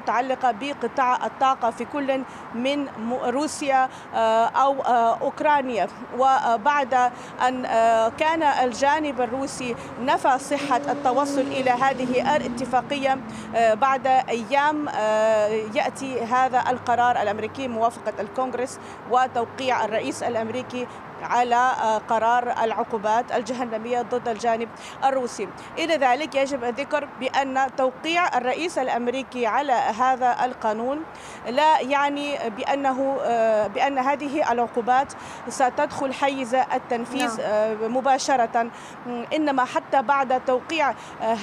المتعلقة بقطاع الطاقة في كل من روسيا أو أوكرانيا. وبعد أن كان الجانب الروسي نفى صحة التوصل إلى هذه الاتفاقية، بعد أيام يأتي هذا القرار الأمريكي موافقة الكونغرس وتوقيع الرئيس الأمريكي على قرار العقوبات الجهنمية ضد الجانب الروسي. إلى ذلك يجب الذكر بأن توقيع الرئيس الأمريكي على هذا القانون لا يعني بأن هذه العقوبات ستدخل حيز التنفيذ مباشرة، إنما حتى بعد توقيع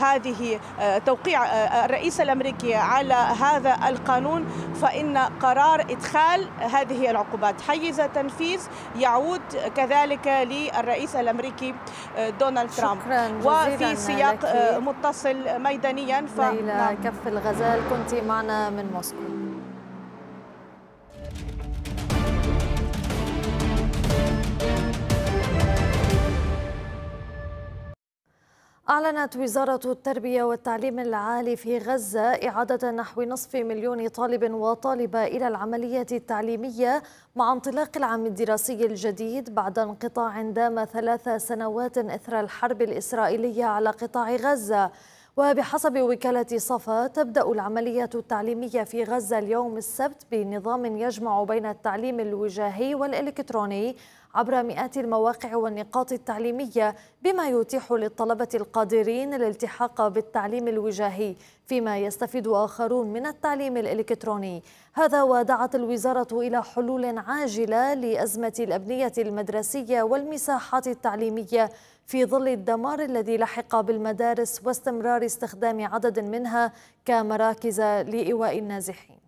الرئيس الأمريكي على هذا القانون فإن قرار إدخال هذه العقوبات حيز التنفيذ يعود كذلك للرئيس الأمريكي دونالد ترامب، وفي سياق متصل ميدانيا. ليلى كف الغزال كنت معنا من موسكو. أعلنت وزارة التربية والتعليم العالي في غزة إعادة نحو نصف مليون طالب وطالبة إلى العملية التعليمية مع انطلاق العام الدراسي الجديد بعد انقطاع دام 3 سنوات إثر الحرب الإسرائيلية على قطاع غزة. وبحسب وكالة صفا تبدأ العملية التعليمية في غزة اليوم السبت بنظام يجمع بين التعليم الوجاهي والإلكتروني عبر مئات المواقع والنقاط التعليمية، بما يتيح للطلبة القادرين الالتحاق بالتعليم الوجاهي فيما يستفيد آخرون من التعليم الإلكتروني. هذا ودعت الوزارة إلى حلول عاجلة لأزمة الأبنية المدرسية والمساحات التعليمية في ظل الدمار الذي لحق بالمدارس واستمرار استخدام عدد منها كمراكز لإيواء النازحين.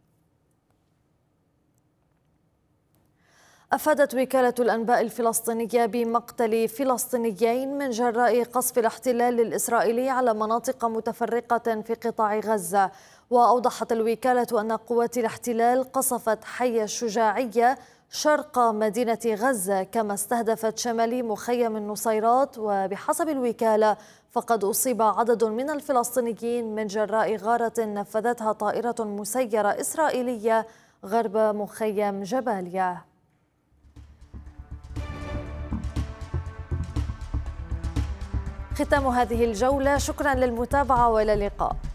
أفادت وكالة الأنباء الفلسطينية بمقتل فلسطينيين من جراء قصف الاحتلال الإسرائيلي على مناطق متفرقة في قطاع غزة. وأوضحت الوكالة أن قوات الاحتلال قصفت حي الشجاعية شرق مدينة غزة، كما استهدفت شمالي مخيم النصيرات. وبحسب الوكالة فقد أصيب عدد من الفلسطينيين من جراء غارة نفذتها طائرة مسيرة إسرائيلية غرب مخيم جباليا. ختام هذه الجولة، شكرا للمتابعة وإلى اللقاء.